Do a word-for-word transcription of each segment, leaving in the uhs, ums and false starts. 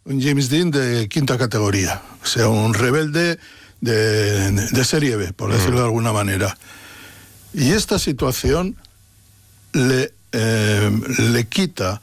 un James Dean de quinta categoría, o sea, un rebelde de, de serie B, por decirlo de alguna manera. Y esta situación le, eh, le quita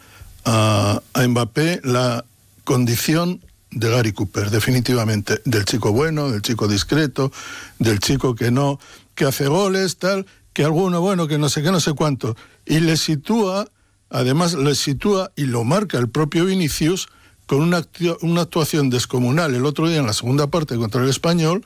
a, a Mbappé la condición de Gary Cooper, definitivamente, del chico bueno, del chico discreto, del chico que no, que hace goles, tal, que alguno bueno, que no sé qué, no sé cuánto, y le sitúa, además le sitúa y lo marca el propio Vinicius con una, actu- una actuación descomunal el otro día en la segunda parte contra el Español,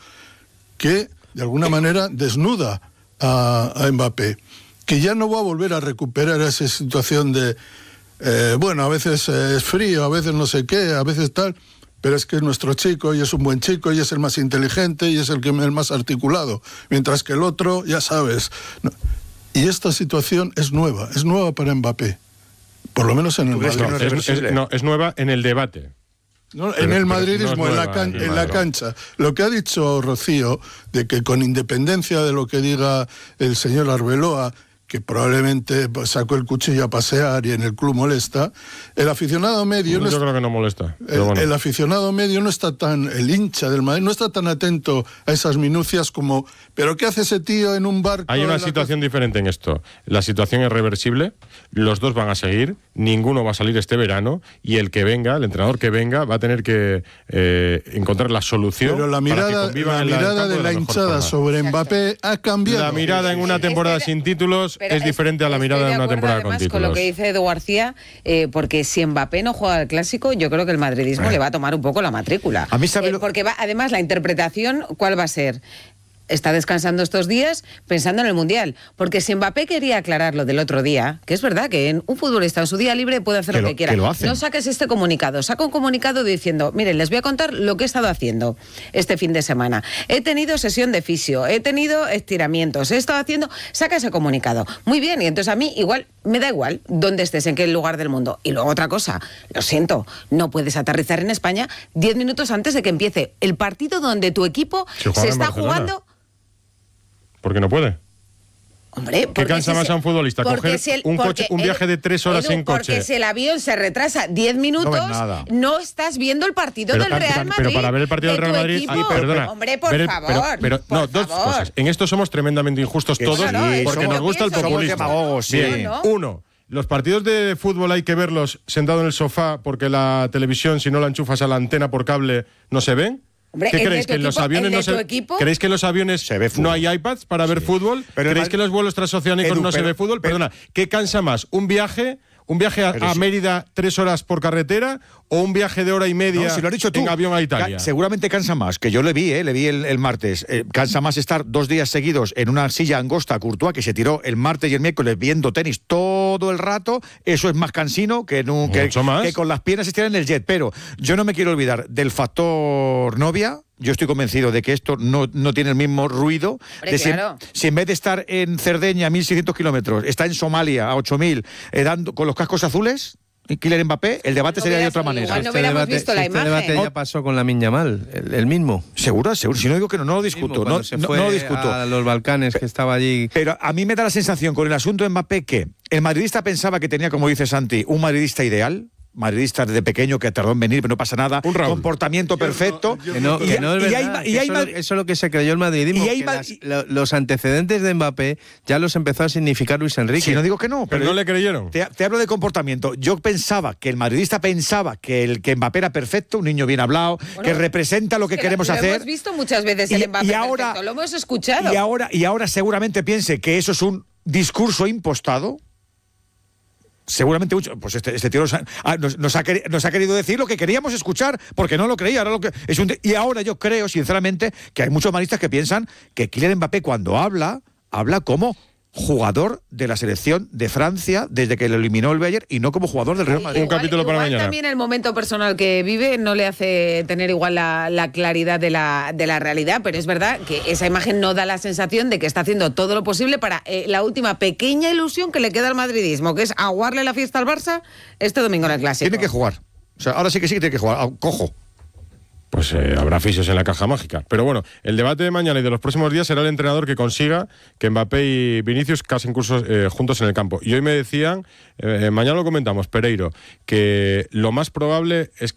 que de alguna manera desnuda a, a Mbappé, que ya no va a volver a recuperar esa situación de, eh, bueno, a veces es frío, a veces no sé qué, a veces tal, pero es que es nuestro chico y es un buen chico y es el más inteligente y es el, que, el más articulado, mientras que el otro, ya sabes. No. Y esta situación es nueva, es nueva para Mbappé, por lo menos en el Madrid. No, es, es, no, es nueva en el debate. No, en el madridismo, no en, la can, en la cancha. Lo que ha dicho Rocío, de que con independencia de lo que diga el señor Arbeloa, que probablemente sacó el cuchillo a pasear y en el club molesta, el aficionado medio... Yo no creo está, que no molesta. El, bueno. el aficionado medio no está tan... El hincha del Madrid no está tan atento a esas minucias como... ¿Pero qué hace ese tío en un barco? Hay una situación la... diferente en esto. La situación es reversible, los dos van a seguir, ninguno va a salir este verano y el que venga, el entrenador que venga, va a tener que eh, encontrar la solución. Pero la mirada, para que la mirada de la, de la hinchada sobre Mbappé ha cambiado. La mirada en una temporada sin títulos Pero es diferente a la mirada de una temporada con títulos. Con lo que dice Edu García, eh, porque si Mbappé no juega al Clásico, yo creo que el madridismo eh. le va a tomar un poco la matrícula. A mí sabe eh, lo... Porque va, además la interpretación, ¿cuál va a ser? Está descansando estos días pensando en el Mundial. Porque si Mbappé quería aclarar lo del otro día, que es verdad que en un futbolista en su día libre puede hacer que lo, lo que quiera. Que lo no saques este comunicado. Saca un comunicado diciendo, miren, les voy a contar lo que he estado haciendo este fin de semana. He tenido sesión de fisio, he tenido estiramientos, he estado haciendo... Saca ese comunicado. Muy bien, y entonces a mí igual, me da igual dónde estés, en qué lugar del mundo. Y luego otra cosa, lo siento, no puedes aterrizar en España diez minutos antes de que empiece el partido donde tu equipo se, se está jugando... ¿Por qué no puede? Hombre, ¿qué cansa más a un futbolista? Coger si el, un, coche, un viaje de tres horas Edu, en coche. Porque si el avión se retrasa diez minutos, no, no estás viendo el partido pero, del Real Madrid. Pero para ver el partido del Real Madrid... Equipo, ay, perdona. Hombre, por pero, favor. Pero, pero, por no, favor. dos cosas. En esto somos tremendamente injustos todos, sí, porque somos, nos gusta el populismo. Demagogos, sí. Bien, no, no. Uno, los partidos de fútbol hay que verlos sentado en el sofá porque la televisión, si no la enchufas a la antena por cable, no se ven. Hombre, ¿Qué creéis? ¿Que en los aviones no se equipo? ¿Creéis que en los aviones se ve no hay iPads para ver sí. fútbol? Pero ¿Creéis que en los vuelos transoceánicos Edu, no pero, se ve fútbol? pero, Perdona, ¿qué cansa más? ¿Un viaje, un viaje a, a Mérida tres horas por carretera o un viaje de hora y media no, si lo has dicho tú, en avión a Italia? Ca- seguramente cansa más, que yo le vi, eh, le vi el, el martes. Eh, cansa más estar dos días seguidos en una silla angosta a Courtois, que se tiró el martes y el miércoles viendo tenis todo el rato. Eso es más cansino que, en un, que, que con las piernas estirar en el jet. Pero yo no me quiero olvidar del factor novia. Yo estoy convencido de que esto no, no tiene el mismo ruido. Hombre, de si, claro. si en vez de estar en Cerdeña a mil seiscientos kilómetros, está en Somalia a ocho mil, eh, dando, con los cascos azules, y Kylian Mbappé, el debate no sería de otra igual manera. no este hubiéramos debate, visto la este imagen. debate ya pasó con Lamine Yamal, el, el mismo. Seguro, seguro. Si no digo que no, no lo discuto. No, se no, fue no lo discuto. a los Balcanes, que estaba allí. Pero a mí me da la sensación con el asunto de Mbappé que el madridista pensaba que tenía, como dice Santi, un madridista ideal. Madridista desde pequeño que tardó en venir, pero no pasa nada. Un Raúl. Comportamiento perfecto. Que no, que no es verdad. Y hay, y hay, eso, eso es lo que se creyó el madridismo. Y hay, que las, lo, los antecedentes de Mbappé ya los empezó a significar Luis Enrique. Si no digo que no, pero, pero no le creyeron. Te, te hablo de comportamiento. Yo pensaba que el madridista pensaba que el que Mbappé era perfecto, un niño bien hablado, bueno, que representa lo que, que queremos lo, lo hacer. Lo hemos visto muchas veces el Mbappé y ahora, perfecto, lo hemos escuchado. Y ahora, y ahora seguramente piense que eso es un discurso impostado. Seguramente mucho, pues este, este tío nos ha, nos, nos, ha querido, nos ha querido decir lo que queríamos escuchar, porque no lo creía. Ahora lo que, es un, y ahora yo creo, sinceramente, que hay muchos madridistas que piensan que Kylian Mbappé, cuando habla, habla como jugador de la selección de Francia desde que lo eliminó el Bayern y no como jugador del Real Madrid. Un capítulo para igual mañana. También el momento personal que vive no le hace tener igual la, la claridad de la, de la realidad, pero es verdad que esa imagen no da la sensación de que está haciendo todo lo posible para eh, la última pequeña ilusión que le queda al madridismo, que es aguarle la fiesta al Barça este domingo en el Clásico. Tiene que jugar. O sea, ahora sí que sí que tiene que jugar. Cojo. Pues eh, habrá fisios en la caja mágica. Pero bueno, el debate de mañana y de los próximos días será el entrenador que consiga que Mbappé y Vinicius casen cursos eh, juntos en el campo. Y hoy me decían, eh, mañana lo comentamos, Pereiro, que lo más probable es